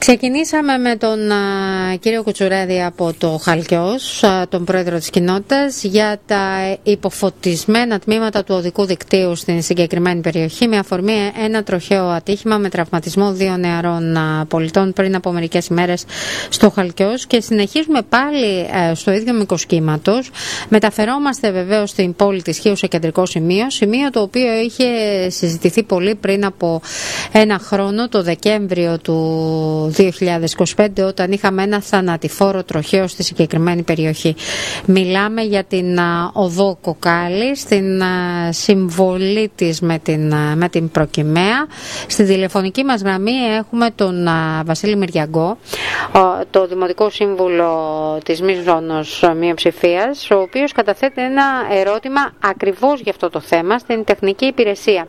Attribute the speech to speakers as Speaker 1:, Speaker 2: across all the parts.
Speaker 1: Ξεκινήσαμε με τον κύριο Κουτσουρέδη από το Χαλκιός, τον πρόεδρο της κοινότητας, για τα υποφωτισμένα τμήματα του οδικού δικτύου στην συγκεκριμένη περιοχή, με αφορμή ένα τροχαίο ατύχημα με τραυματισμό 2 νεαρών πολιτών πριν από μερικές ημέρες στο Χαλκιός. Και συνεχίζουμε πάλι στο ίδιο μήκος κύματος. Μεταφερόμαστε βεβαίως στην πόλη της Χίου σε κεντρικό σημείο το οποίο είχε συζητηθεί πολύ πριν από ένα χρόνο, το Δεκέμβριο του 2025, όταν είχαμε ένα θανατηφόρο τροχαίο στη συγκεκριμένη περιοχή. Μιλάμε για την οδό Κοκάλη, στην συμβολή της με την Προκυμαία. Στη τηλεφωνική μας γραμμή έχουμε τον Βασίλη Μυριαγκό, το Δημοτικό Σύμβουλο της Μίζωνος Μειοψηφίας, ο οποίος καταθέτει ένα ερώτημα ακριβώς για αυτό το θέμα στην τεχνική υπηρεσία.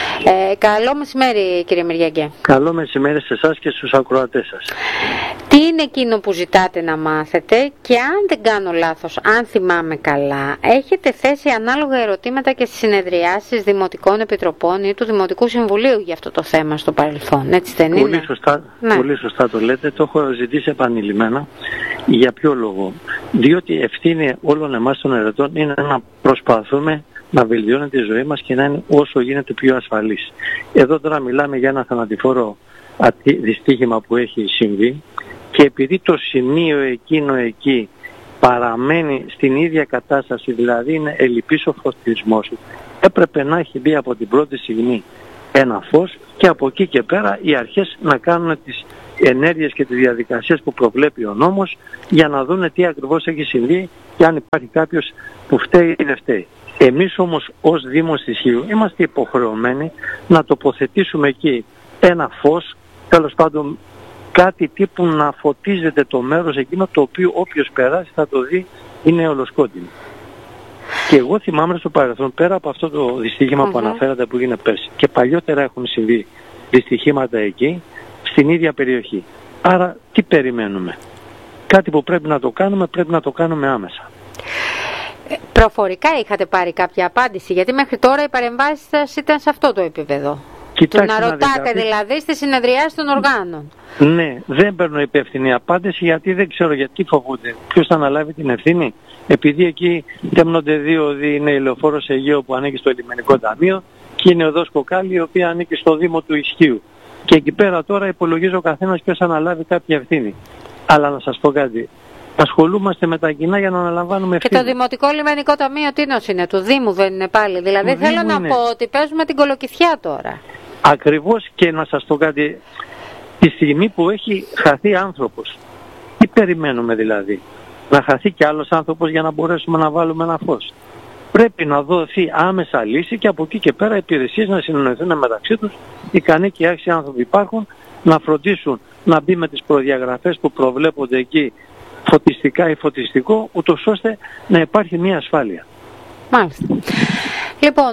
Speaker 1: Καλό μεσημέρι, κύριε Μυριαγκέ.
Speaker 2: Καλό μεσημέρι σε εσάς και στους ακροατές σας.
Speaker 1: Τι είναι εκείνο που ζητάτε να μάθετε, και αν δεν κάνω λάθος, αν θυμάμαι καλά, έχετε θέσει ανάλογα ερωτήματα και στις συνεδριάσεις Δημοτικών Επιτροπών ή του Δημοτικού Συμβουλίου για αυτό το θέμα στο παρελθόν, έτσι δεν είναι?
Speaker 2: Πολύ σωστά, ναι. Πολύ σωστά το λέτε, το έχω ζητήσει επανειλημμένα. Για ποιο λόγο? Διότι η ευθύνη όλων εμάς των ερετών είναι να προσπαθούμε να βελτιώνει τη ζωή μας και να είναι όσο γίνεται πιο ασφαλής. Εδώ τώρα μιλάμε για ένα θανατηφόρο δυστύχημα που έχει συμβεί, και επειδή το σημείο εκείνο εκεί παραμένει στην ίδια κατάσταση, δηλαδή είναι ελλειπής ο φωτισμός, έπρεπε να έχει μπει από την πρώτη στιγμή ένα φως, και από εκεί και πέρα οι αρχές να κάνουν τις ενέργειες και τις διαδικασίες που προβλέπει ο νόμος, για να δουν τι ακριβώς έχει συμβεί και αν υπάρχει κάποιος που φταίει ή δεν φταίει. Εμείς όμως ως Δήμος της Χίου είμαστε υποχρεωμένοι να τοποθετήσουμε εκεί ένα φως, τέλος πάντων κάτι τύπου να φωτίζεται το μέρος εκείνο, το οποίο όποιος περάσει θα το δει είναι ολοσκότεινο. Και εγώ θυμάμαι στο παρελθόν, πέρα από αυτό το δυστύχημα που αναφέρατε που έγινε πέρσι, και παλιότερα έχουν συμβεί δυστυχήματα εκεί στην ίδια περιοχή. Άρα τι περιμένουμε? Κάτι που πρέπει να το κάνουμε, πρέπει να το κάνουμε άμεσα.
Speaker 1: Προφορικά είχατε πάρει κάποια απάντηση? Γιατί μέχρι τώρα οι παρεμβάσεις σας ήταν σε αυτό το επίπεδο.
Speaker 2: Κοιτάξτε,
Speaker 1: του να ρωτάτε δηλαδή στη συνεδριάση των οργάνων.
Speaker 2: Ναι, δεν παίρνω υπεύθυνη απάντηση, γιατί δεν ξέρω γιατί φοβούνται. Ποιος θα αναλάβει την ευθύνη? Επειδή εκεί τέμνονται 2 οδοί, είναι η Λεωφόρος Αιγαίου που ανήκει στο Λιμενικό Ταμείο και είναι η οδός Κοκάλη, η οποία ανήκει στο Δήμο του Ισχύου. Και εκεί πέρα τώρα υπολογίζει ο καθένας ποιος θα αναλάβει κάποια ευθύνη. Αλλά να σας πω κάτι. Ασχολούμαστε με τα κοινά για να αναλαμβάνουμε ευθύνη.
Speaker 1: Και το Δημοτικό Λιμενικό Ταμείο τίνος είναι? Του Δήμου δεν είναι πάλι? Δηλαδή θέλω να πω ότι παίζουμε την κολοκυθιά τώρα.
Speaker 2: Ακριβώς, και να σας πω κάτι. Τη στιγμή που έχει χαθεί άνθρωπος, τι περιμένουμε δηλαδή? Να χαθεί κι άλλος άνθρωπος για να μπορέσουμε να βάλουμε ένα φως? Πρέπει να δοθεί άμεσα λύση, και από εκεί και πέρα οι υπηρεσίες να συνεννοηθούν μεταξύ τους. Ικανοί και άξιοι άνθρωποι υπάρχουν να φροντίσουν να μπει με τις προδιαγραφές που προβλέπονται εκεί, φωτιστικά ή φωτιστικό, ούτως ώστε να υπάρχει μια ασφάλεια.
Speaker 1: Μάλιστα. Λοιπόν,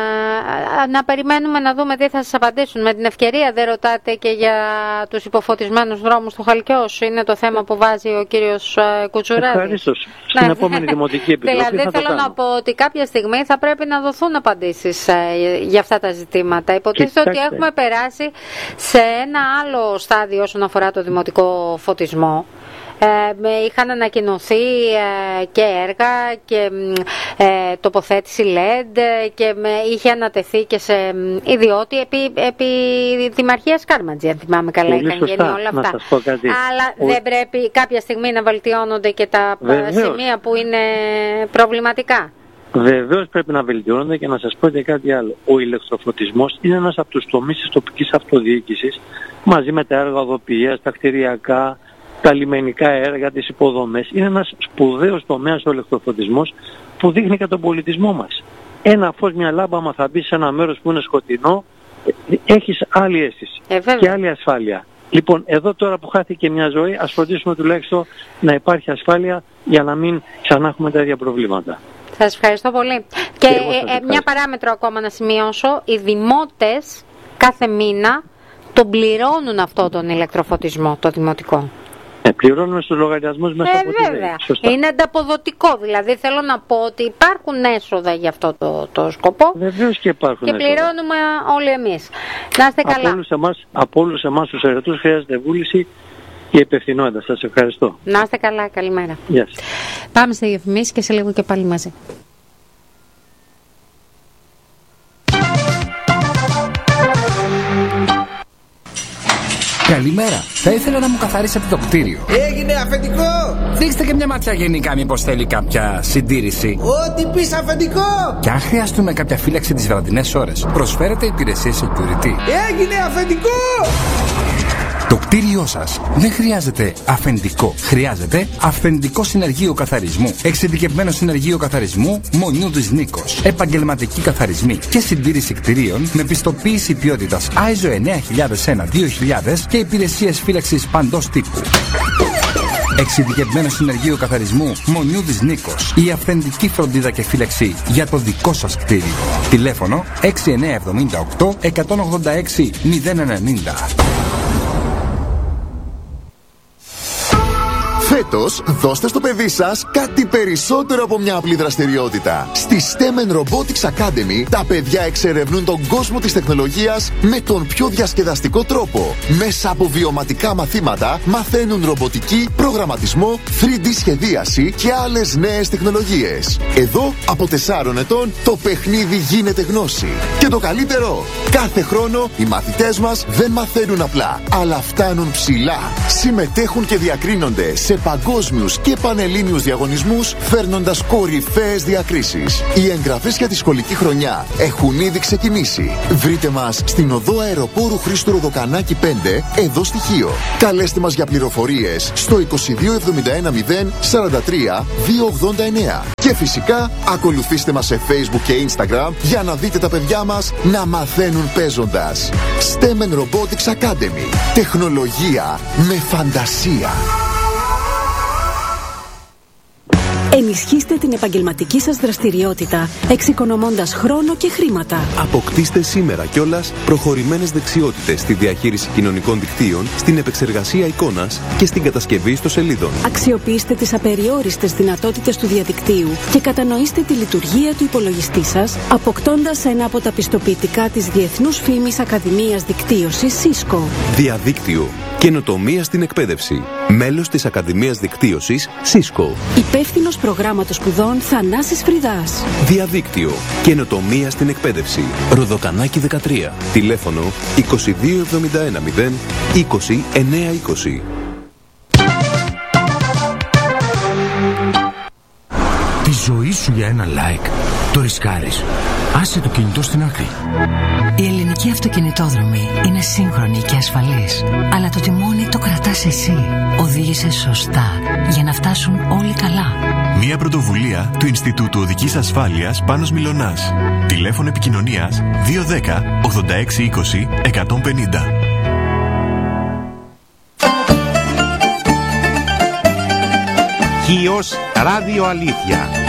Speaker 1: να περιμένουμε να δούμε τι θα σας απαντήσουν. Με την ευκαιρία δεν ρωτάτε και για τους υποφωτισμένους δρόμους του Χαλκιός? Είναι το θέμα που βάζει ο κύριος Κουτσουρέδης.
Speaker 2: Ευχαρίστως. Στην επόμενη Δημοτική Επιτροπή
Speaker 1: δηλαδή θέλω να πω ότι κάποια στιγμή θα πρέπει να δοθούν απαντήσεις για αυτά τα ζητήματα. Υποτίθεται ότι έχουμε περάσει σε ένα άλλο στάδιο όσον αφορά το δημοτικό φωτισμό. Είχαν ανακοινωθεί και έργα και τοποθέτηση LED, και είχε ανατεθεί και σε ιδιώτη επί Δημαρχίας Κάρματζη, αν θυμάμαι καλά. Είχαν γίνει όλα αυτά. Αλλά δεν πρέπει κάποια στιγμή να βελτιώνονται και τα σημεία που είναι προβληματικά?
Speaker 2: Βεβαίως πρέπει να βελτιώνονται, και να σας πω και κάτι άλλο. Ο ηλεκτροφωτισμός είναι ένας από τους τομείς της τοπικής αυτοδιοίκησης, μαζί με τα έργα οδοποιίας, τα κτηριακά, τα λιμενικά έργα, τις υποδομές. Είναι ένας σπουδαίος τομέας ο ηλεκτροφωτισμός, που δείχνει και τον πολιτισμό μας. Ένα φως, μια λάμπα, άμα θα μπει σε ένα μέρος που είναι σκοτεινό, έχεις άλλη αίσθηση και άλλη ασφάλεια. Λοιπόν, εδώ τώρα που χάθηκε μια ζωή, ας φροντίσουμε τουλάχιστον να υπάρχει ασφάλεια, για να μην ξανά έχουμε τα ίδια προβλήματα.
Speaker 1: Σας ευχαριστώ πολύ. Και μια παράμετρο ακόμα να σημειώσω. Οι δημότες κάθε μήνα τον πληρώνουν αυτό τον ηλεκτροφωτισμό, το δημοτικό.
Speaker 2: Πληρώνουμε στους λογαριασμούς μέσα από τη ΔΕΗ. Σωστά.
Speaker 1: Είναι ανταποδοτικό. Δηλαδή θέλω να πω ότι υπάρχουν έσοδα για αυτό το σκοπό.
Speaker 2: Βεβαίως και υπάρχουν.
Speaker 1: Και πληρώνουμε όλοι εμείς. Να είστε καλά.
Speaker 2: Από όλους εμάς τους αιρετούς χρειάζεται βούληση και υπευθυνότητα. Σας ευχαριστώ.
Speaker 1: Να είστε καλά. Καλημέρα.
Speaker 2: Γεια σας.
Speaker 1: Πάμε στη διαφημίση και σε λίγο και πάλι μαζί.
Speaker 3: Καλημέρα. Θα ήθελα να μου καθαρίσετε το κτίριο.
Speaker 4: Έγινε αφεντικό!
Speaker 3: Δείξτε και μια ματιά γενικά, μήπως θέλει κάποια συντήρηση.
Speaker 4: Ό,τι πεις αφεντικό!
Speaker 3: Και αν χρειαστούμε κάποια φύλαξη τις βραδινές ώρες, προσφέρετε υπηρεσίες security.
Speaker 4: Έγινε αφεντικό!
Speaker 3: Το κτίριό σας δεν χρειάζεται αφεντικό. Χρειάζεται αφεντικό συνεργείο καθαρισμού. Εξειδικευμένο συνεργείο καθαρισμού Μονιούδης Νίκος. Επαγγελματικοί καθαρισμοί και συντήρηση κτιρίων με πιστοποίηση ποιότητας ISO 9001-2000 και υπηρεσίες φύλαξης παντός τύπου. Εξειδικευμένο συνεργείο καθαρισμού Μονιούδης Νίκος. Η αυθεντική φροντίδα και φύλαξη για το δικό σας κτίριο. Τηλέφωνο 6978 186 090.
Speaker 5: Φέτος, δώστε στο παιδί σας κάτι περισσότερο από μια απλή δραστηριότητα. Στη STEM Robotics Academy, τα παιδιά εξερευνούν τον κόσμο της τεχνολογίας με τον πιο διασκεδαστικό τρόπο. Μέσα από βιωματικά μαθήματα, μαθαίνουν ρομποτική, προγραμματισμό, 3D σχεδίαση και άλλες νέες τεχνολογίες. Εδώ, από 4 ετών, το παιχνίδι γίνεται γνώση. Και το καλύτερο, κάθε χρόνο οι μαθητές μας δεν μαθαίνουν απλά, αλλά φτάνουν ψηλά. Συμμετέχουν και διακρίνονται σε παγκόσμιους και πανελλήνιους διαγωνισμούς, φέρνοντας κορυφαίες διακρίσεις. Οι εγγραφές για τη σχολική χρονιά έχουν ήδη ξεκινήσει. Βρείτε μας στην οδό Αεροπόρου Χρήστου Ροδοκανάκη 5, εδώ στη Χίο. Καλέστε μας για πληροφορίες στο 22710 43 289. Και φυσικά ακολουθήστε μας σε Facebook και Instagram για να δείτε τα παιδιά μας να μαθαίνουν παίζοντας. STEM Robotics Academy. Τεχνολογία με φαντασία.
Speaker 6: Ενισχύστε την επαγγελματική σας δραστηριότητα, εξοικονομώντας χρόνο και χρήματα.
Speaker 7: Αποκτήστε σήμερα κιόλας προχωρημένες δεξιότητες στη διαχείριση κοινωνικών δικτύων, στην επεξεργασία εικόνας και στην κατασκευή ιστοσελίδων.
Speaker 6: Αξιοποιήστε τις απεριόριστες δυνατότητες του διαδικτύου και κατανοήστε τη λειτουργία του υπολογιστή σας, αποκτώντας ένα από τα πιστοποιητικά της Διεθνούς Φήμης Ακαδημίας Δικτύωσης Cisco.
Speaker 7: Διαδίκτυο. Καινοτομία στην εκπαίδευση. Μέλος της Ακαδημίας Δικτύωσης Cisco.
Speaker 6: Υπεύθυνος προγράμματος σπουδών Θανάσης Φρυδάς.
Speaker 7: Διαδίκτυο. Καινοτομία στην εκπαίδευση. Ροδοκανάκη 13. Τηλέφωνο 2271 0 20 920.
Speaker 8: Τη ζωή σου για ένα like το ρισκάρεις. Άσε το κινητό στην άκρη.
Speaker 9: Η ελληνική αυτοκινητόδρομη είναι σύγχρονη και ασφαλής, αλλά το τιμόνι το κρατάς εσύ. Οδήγησε σωστά για να φτάσουν όλοι καλά.
Speaker 10: Μια πρωτοβουλία του Ινστιτούτου Οδικής Ασφάλειας Πάνος Μιλωνάς. Τηλέφωνο επικοινωνίας 210 86 20 150.
Speaker 11: Χίος Ράδιο Αλήθεια.